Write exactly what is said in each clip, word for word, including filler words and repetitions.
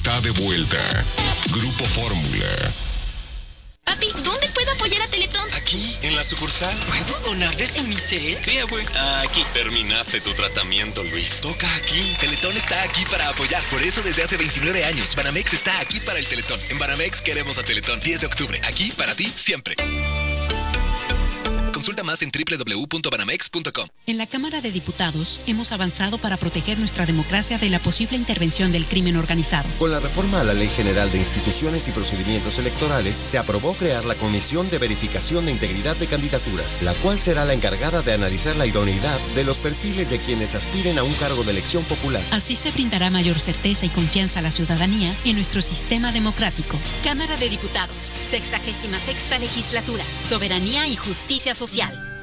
está de vuelta. Grupo Fórmula. Papi, ¿dónde puedo apoyar a Teletón? Aquí, en la sucursal. ¿Puedo donar desde mi cel? Sí, güey. Aquí. Terminaste tu tratamiento, Luis. Toca aquí. Teletón está aquí para apoyar. Por eso desde hace veintinueve años, Banamex está aquí para el Teletón. En Banamex queremos a Teletón. diez de octubre. Aquí para ti siempre. Consulta más en doble u doble u doble u punto banamex punto com. En la Cámara de Diputados hemos avanzado para proteger nuestra democracia de la posible intervención del crimen organizado. Con la reforma a la Ley General de Instituciones y Procedimientos Electorales, se aprobó crear la Comisión de Verificación de Integridad de Candidaturas, la cual será la encargada de analizar la idoneidad de los perfiles de quienes aspiren a un cargo de elección popular. Así se brindará mayor certeza y confianza a la ciudadanía en nuestro sistema democrático. Cámara de Diputados, sexagésima sexta legislatura, soberanía y justicia social.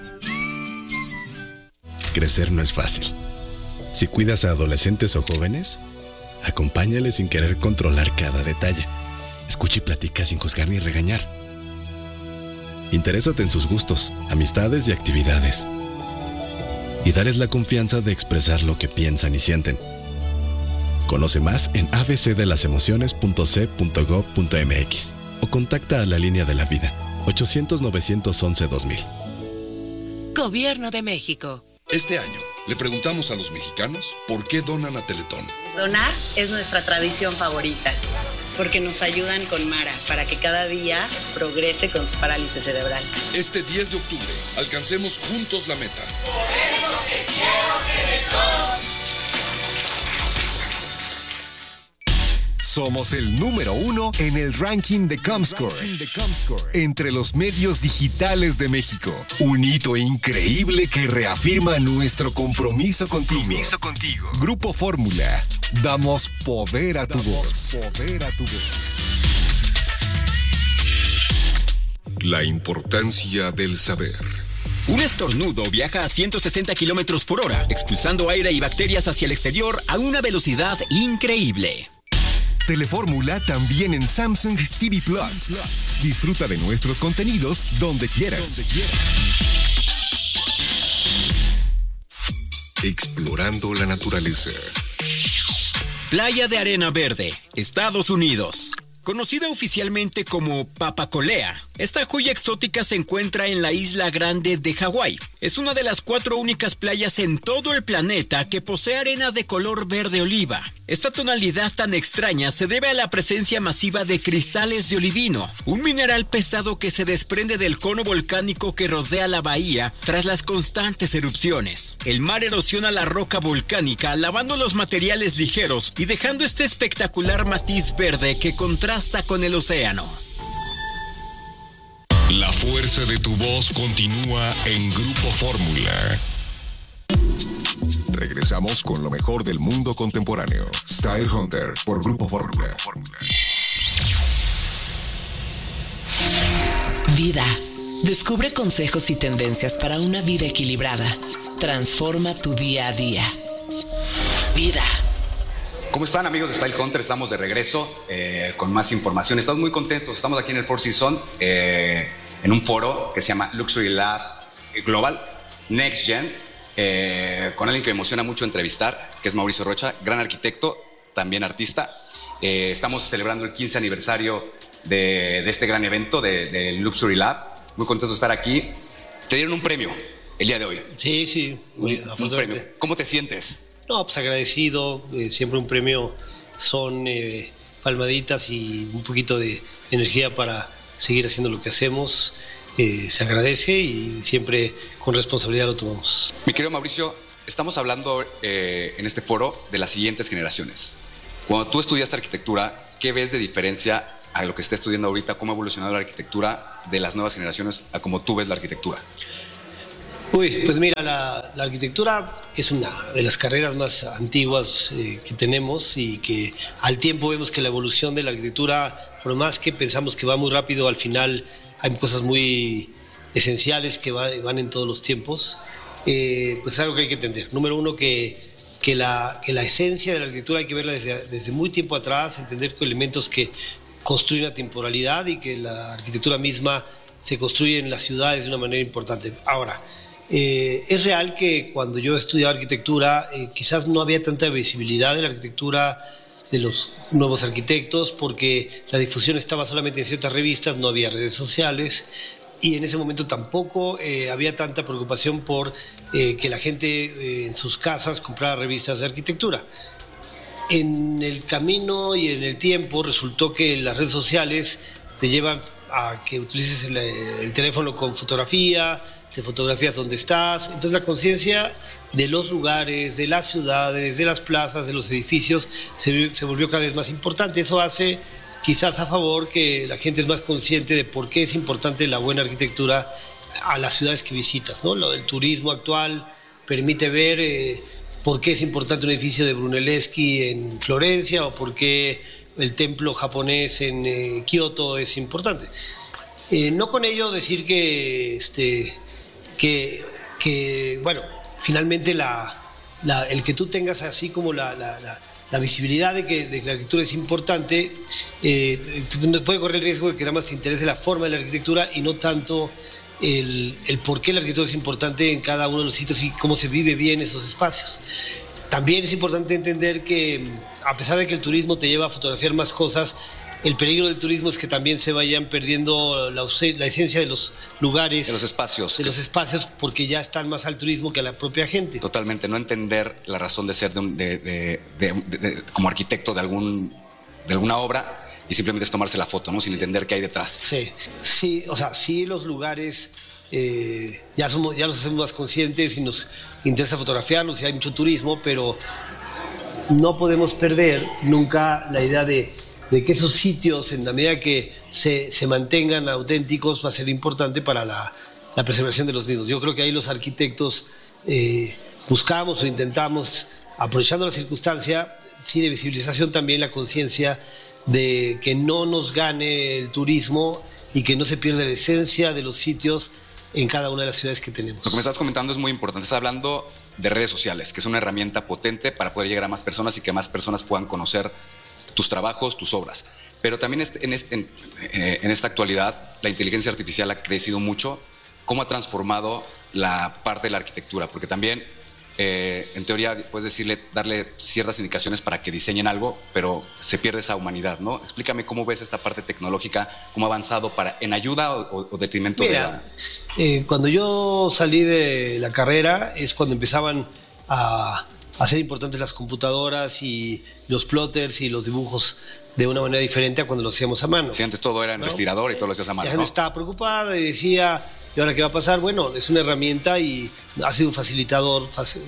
Crecer no es fácil. Si cuidas a adolescentes o jóvenes, acompáñales sin querer controlar cada detalle. Escucha y platica sin juzgar ni regañar. Interésate en sus gustos, amistades y actividades. Y darles la confianza de expresar lo que piensan y sienten. Conoce más en a b c de las emociones punto c punto gob punto m x o contacta a la Línea de la Vida ochocientos, novecientos once, dos mil. Gobierno de México. Este año le preguntamos a los mexicanos por qué donan a Teletón. Donar es nuestra tradición favorita, porque nos ayudan con Mara para que cada día progrese con su parálisis cerebral. Este diez de octubre, alcancemos juntos la meta. Por eso te quiero, Teletón. Somos el número uno en el ranking de Comscore, entre los medios digitales de México. Un hito increíble que reafirma nuestro compromiso contigo. Compromiso contigo. Grupo Fórmula. Damos poder a tu voz. Poder a tu voz. La importancia del saber. Un estornudo viaja a ciento sesenta kilómetros por hora, expulsando aire y bacterias hacia el exterior a una velocidad increíble. Telefórmula también en Samsung T V Plus. Disfruta de nuestros contenidos donde quieras. Donde quieras. Explorando la naturaleza. Playa de Arena Verde, Estados Unidos. Conocida oficialmente como Papacolea, esta joya exótica se encuentra en la isla Grande de Hawái. Es una de las cuatro únicas playas en todo el planeta que posee arena de color verde oliva. Esta tonalidad tan extraña se debe a la presencia masiva de cristales de olivino, un mineral pesado que se desprende del cono volcánico que rodea la bahía tras las constantes erupciones. El mar erosiona la roca volcánica, lavando los materiales ligeros y dejando este espectacular matiz verde que contrasta con el océano. La fuerza de tu voz continúa en Grupo Fórmula. Regresamos con lo mejor del mundo contemporáneo. Style Hunter por Grupo Fórmula. Vida. Descubre consejos y tendencias para una vida equilibrada. Transforma tu día a día. Vida. ¿Cómo están, amigos de Style Hunter? Estamos de regreso eh, con más información. Estamos muy contentos. Estamos aquí en el Four Seasons eh, en un foro que se llama Luxury Lab Global Next Gen, eh, con alguien que me emociona mucho entrevistar, que es Mauricio Rocha, gran arquitecto, también artista. Eh, estamos celebrando el quince aniversario de, de este gran evento de, de Luxury Lab. Muy contentos de estar aquí. Te dieron un premio el día de hoy. Sí, sí. Muy un, un premio. ¿Cómo te sientes? No, pues agradecido. Eh, siempre un premio son eh, palmaditas y un poquito de energía para seguir haciendo lo que hacemos. Eh, se agradece y siempre con responsabilidad lo tomamos. Mi querido Mauricio, estamos hablando eh, en este foro de las siguientes generaciones. Cuando tú estudiaste arquitectura, ¿qué ves de diferencia a lo que está estudiando ahorita? ¿Cómo ha evolucionado la arquitectura de las nuevas generaciones a cómo tú ves la arquitectura? Uy, pues mira, la, la arquitectura, que es una de las carreras más antiguas eh, que tenemos y que al tiempo vemos que la evolución de la arquitectura, por más que pensamos que va muy rápido, al final hay cosas muy esenciales que va, van en todos los tiempos, eh, pues es algo que hay que entender. Número uno, que, que, la, que la esencia de la arquitectura hay que verla desde, desde muy tiempo atrás, entender que elementos que construyen la temporalidad y que la arquitectura misma se construye en las ciudades de una manera importante. Ahora, Eh, es real que cuando yo estudiaba arquitectura eh, quizás no había tanta visibilidad de la arquitectura de los nuevos arquitectos, porque la difusión estaba solamente en ciertas revistas, no había redes sociales, y en ese momento tampoco eh, había tanta preocupación por eh, que la gente eh, en sus casas comprara revistas de arquitectura. En el camino y en el tiempo resultó que las redes sociales te llevan a que utilices el, el teléfono con fotografía, te fotografías donde estás. Entonces la conciencia de los lugares, de las ciudades, de las plazas, de los edificios se, se volvió cada vez más importante. Eso hace quizás a favor que la gente es más consciente de por qué es importante la buena arquitectura a las ciudades que visitas, ¿no? Lo del turismo actual permite ver eh, por qué es importante un edificio de Brunelleschi en Florencia o por qué el templo japonés en eh, Kioto es importante. Eh, no con ello decir que, este, que, que bueno, finalmente la, la, el que tú tengas así como la, la, la, la visibilidad de que, de que la arquitectura es importante, eh, puede correr el riesgo de que nada más te interese la forma de la arquitectura y no tanto el, el por qué la arquitectura es importante en cada uno de los sitios y cómo se vive bien esos espacios. También es importante entender que, a pesar de que el turismo te lleva a fotografiar más cosas, el peligro del turismo es que también se vayan perdiendo la, la esencia de los lugares, de los espacios, de los espacios, porque ya están más al turismo que a la propia gente. Totalmente, no entender la razón de ser de, un, de, de, de, de, de como arquitecto de algún de alguna obra y simplemente es tomarse la foto, ¿no? Sin entender qué hay detrás. Sí, sí, o sea, sí los lugares eh, ya somos, ya los hacemos más conscientes y nos interesa fotografiarlos y hay mucho turismo, pero no podemos perder nunca la idea de de que esos sitios, en la medida que se, se mantengan auténticos, va a ser importante para la, la preservación de los mismos. Yo creo que ahí los arquitectos eh, buscamos o intentamos, aprovechando la circunstancia, sí, de visibilización también, la conciencia de que no nos gane el turismo y que no se pierda la esencia de los sitios en cada una de las ciudades que tenemos. Lo que me estás comentando es muy importante. Estás hablando de redes sociales, que es una herramienta potente para poder llegar a más personas y que más personas puedan conocer tus trabajos, tus obras. Pero también en, este, en, en esta actualidad la inteligencia artificial ha crecido mucho. ¿Cómo ha transformado la parte de la arquitectura? Porque también, eh, en teoría, puedes decirle, darle ciertas indicaciones para que diseñen algo, pero se pierde esa humanidad, ¿no? Explícame cómo ves esta parte tecnológica, cómo ha avanzado para, en ayuda o, o detrimento. Mira, de la... eh, cuando yo salí de la carrera es cuando empezaban a hacer importantes las computadoras y los plotters y los dibujos de una manera diferente a cuando lo hacíamos a mano. Sí, antes todo era en ¿no? respirador y todo lo hacías a mano. La gente ¿no? estaba preocupada y decía, ¿y ahora qué va a pasar? Bueno, es una herramienta y ha sido un facilitador,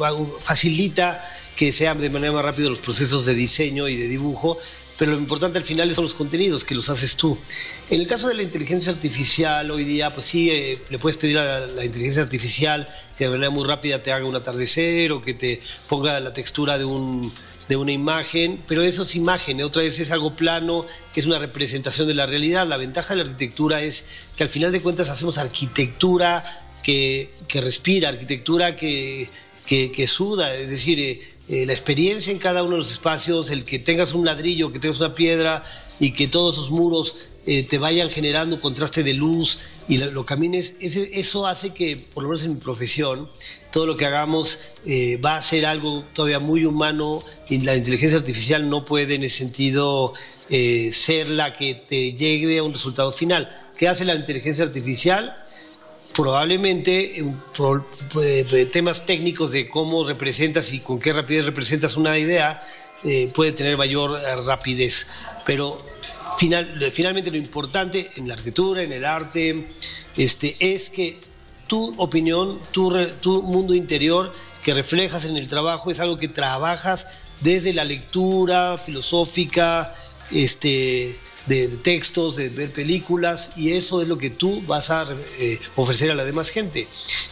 facilita que sean de manera más rápida los procesos de diseño y de dibujo, pero lo importante al final son los contenidos, que los haces tú. En el caso de la inteligencia artificial, hoy día, pues sí, eh, le puedes pedir a la, la inteligencia artificial que de manera muy rápida te haga un atardecer o que te ponga la textura de, un, de una imagen, pero eso es imagen, otra vez es algo plano, que es una representación de la realidad. La ventaja de la arquitectura es que al final de cuentas hacemos arquitectura que, que respira, arquitectura que, que, que suda, es decir... Eh, Eh, la experiencia en cada uno de los espacios, el que tengas un ladrillo, que tengas una piedra y que todos esos muros eh, te vayan generando un contraste de luz y lo, lo camines, ese, eso hace que, por lo menos en mi profesión, todo lo que hagamos eh, va a ser algo todavía muy humano y la inteligencia artificial no puede en ese sentido eh, ser la que te lleve a un resultado final. ¿Qué hace la inteligencia artificial? Probablemente por, por, temas técnicos de cómo representas y con qué rapidez representas una idea eh, puede tener mayor eh, rapidez, pero final, finalmente lo importante en la arquitectura, en el arte, este, es que tu opinión, tu, tu mundo interior que reflejas en el trabajo es algo que trabajas desde la lectura filosófica, este... De, de textos, de ver películas, y eso es lo que tú vas a eh, ofrecer a la demás gente.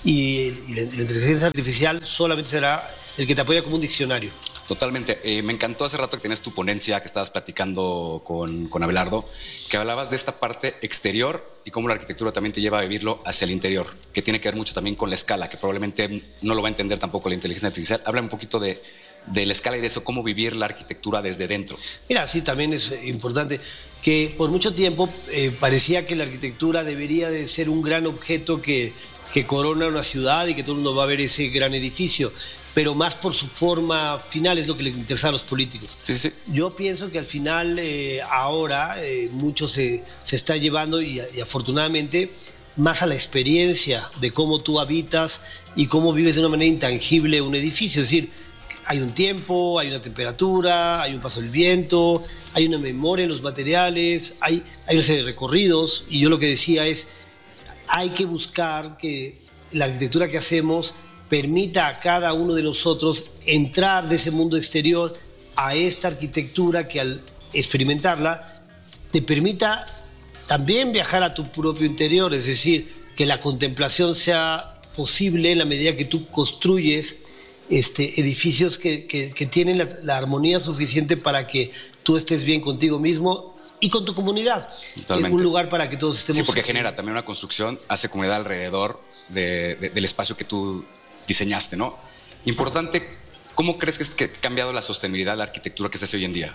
Y, y la, la inteligencia artificial solamente será el que te apoya como un diccionario. Totalmente. Eh, me encantó hace rato que tenías tu ponencia, que estabas platicando con, con Abelardo, que hablabas de esta parte exterior y cómo la arquitectura también te lleva a vivirlo hacia el interior, que tiene que ver mucho también con la escala, que probablemente no lo va a entender tampoco la inteligencia artificial. Habla un poquito de... de la escala y de eso, cómo vivir la arquitectura desde dentro. Mira, sí, también es importante que por mucho tiempo eh, parecía que la arquitectura debería de ser un gran objeto que, que corona una ciudad y que todo el mundo va a ver ese gran edificio, pero más por su forma final es lo que le interesa a los políticos. Sí, sí. Yo pienso que al final, eh, ahora, eh, mucho se, se está llevando y, y afortunadamente más a la experiencia de cómo tú habitas y cómo vives de una manera intangible un edificio. Es decir, hay un tiempo, hay una temperatura, hay un paso del viento, hay una memoria en los materiales, hay, hay una serie de recorridos, y yo lo que decía es, hay que buscar que la arquitectura que hacemos permita a cada uno de nosotros entrar de ese mundo exterior a esta arquitectura que al experimentarla te permita también viajar a tu propio interior, es decir, que la contemplación sea posible en la medida que tú construyes este, edificios que, que, que tienen la, la armonía suficiente para que tú estés bien contigo mismo y con tu comunidad. Totalmente. Un lugar para que todos estemos... Sí, porque genera también una construcción, hace comunidad alrededor de, de, del espacio que tú diseñaste, ¿no? Importante, ¿cómo crees que ha cambiado la sostenibilidad de la arquitectura que se hace hoy en día?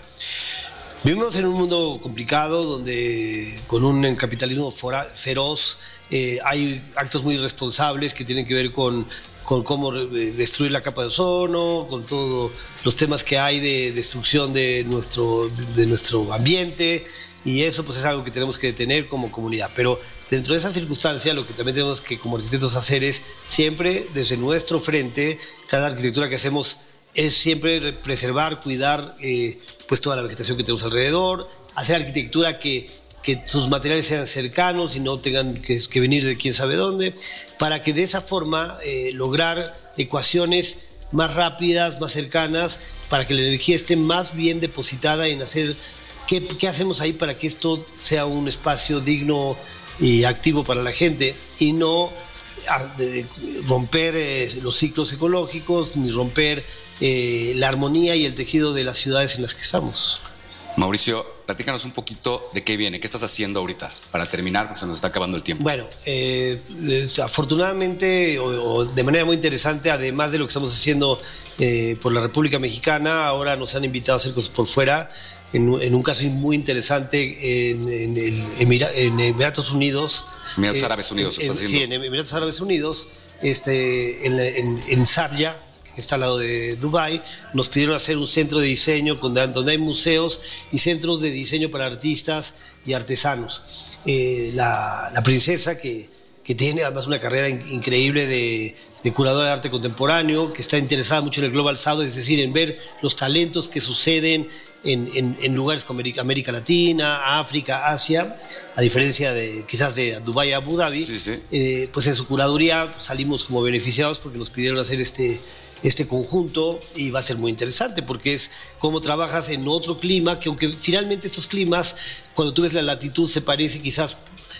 Vivimos en un mundo complicado donde con un capitalismo fora, feroz eh, hay actos muy irresponsables que tienen que ver con, con cómo destruir la capa de ozono, con todos los temas que hay de destrucción de nuestro, de nuestro ambiente, y eso pues es algo que tenemos que detener como comunidad. Pero dentro de esa circunstancia lo que también tenemos que como arquitectos hacer es siempre desde nuestro frente, cada arquitectura que hacemos es siempre preservar, cuidar eh, pues toda la vegetación que tenemos alrededor, hacer arquitectura que, que sus materiales sean cercanos y no tengan que, que venir de quién sabe dónde, para que de esa forma eh, lograr ecuaciones más rápidas, más cercanas, para que la energía esté más bien depositada en hacer qué, qué hacemos ahí para que esto sea un espacio digno y activo para la gente, y no a, de, romper eh, los ciclos ecológicos, ni romper eh, la armonía y el tejido de las ciudades en las que estamos. Mauricio, platícanos un poquito de qué viene, qué estás haciendo ahorita, para terminar, porque se nos está acabando el tiempo. Bueno, eh, afortunadamente, o, o de manera muy interesante, además de lo que estamos haciendo eh, por la República Mexicana, ahora nos han invitado a hacer cosas por fuera, en, en un caso muy interesante en, en, el Emira, en Emiratos Unidos. Emiratos eh, Árabes Unidos, en, ¿estás en, diciendo? Sí, en Emiratos Árabes Unidos, este, en, en, en Sharjah, que está al lado de Dubái, nos pidieron hacer un centro de diseño donde hay museos y centros de diseño para artistas y artesanos. Eh, la, la princesa, que, que tiene además una carrera in, increíble de, de curadora de arte contemporáneo, que está interesada mucho en el Global South, es decir, en ver los talentos que suceden en, en, en lugares como América, América Latina, África, Asia, a diferencia de quizás de Dubái y Abu Dhabi. Sí, sí. Eh, pues en su curaduría salimos como beneficiados porque nos pidieron hacer este... este conjunto, y va a ser muy interesante porque es cómo trabajas en otro clima, que aunque finalmente estos climas, cuando tú ves la latitud, se parece quizás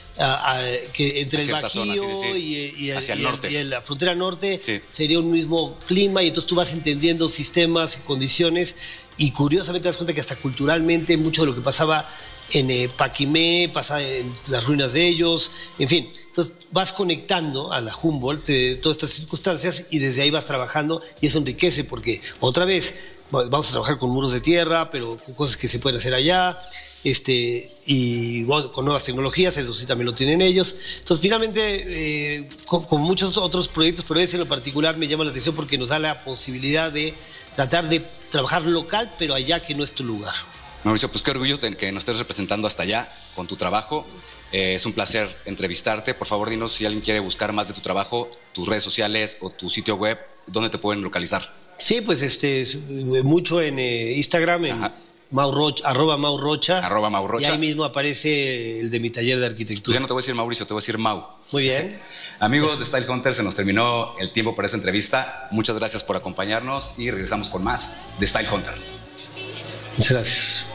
a, a, que entre el Bajío zona, sí, sí. y, y, hacia el y, norte. y la frontera norte, sí, sería un mismo clima, y entonces tú vas entendiendo sistemas y condiciones, y curiosamente te das cuenta que hasta culturalmente mucho de lo que pasaba en eh, Paquimé pasa en las ruinas de ellos, en fin, entonces vas conectando a la Humboldt de todas estas circunstancias, y desde ahí vas trabajando, y eso enriquece porque otra vez vamos a trabajar con muros de tierra, pero con cosas que se pueden hacer allá, este, y bueno, con nuevas tecnologías, eso sí también lo tienen ellos. Entonces finalmente eh, con, con muchos otros proyectos, pero ese en lo particular me llama la atención porque nos da la posibilidad de tratar de trabajar local, pero allá que no es tu lugar. Mauricio, pues qué orgullo de que nos estés representando hasta allá con tu trabajo. Eh, es un placer entrevistarte. Por favor, dinos si alguien quiere buscar más de tu trabajo, tus redes sociales o tu sitio web, ¿dónde te pueden localizar? Sí, pues este, mucho en eh, Instagram, en Maurocha, arroba Maurocha. Arroba Maurocha. Y ahí mismo aparece el de mi taller de arquitectura. Pues ya no te voy a decir Mauricio, te voy a decir Mau. Muy bien. Amigos de Style Hunter, se nos terminó el tiempo para esta entrevista. Muchas gracias por acompañarnos y regresamos con más de Style Hunter. Muchas gracias.